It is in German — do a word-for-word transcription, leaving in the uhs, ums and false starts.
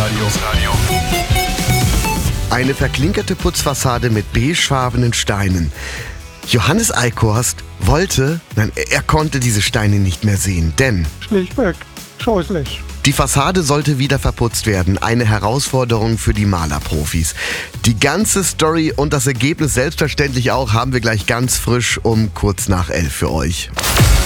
Eine verklinkerte Putzfassade mit beigefarbenen Steinen. Johannes Eichhorst wollte, nein, er konnte diese Steine nicht mehr sehen, denn schlichtweg scheußlich. Die Fassade sollte wieder verputzt werden. Eine Herausforderung für die Malerprofis. Die ganze Story und das Ergebnis selbstverständlich auch haben wir gleich ganz frisch um kurz nach elf für euch.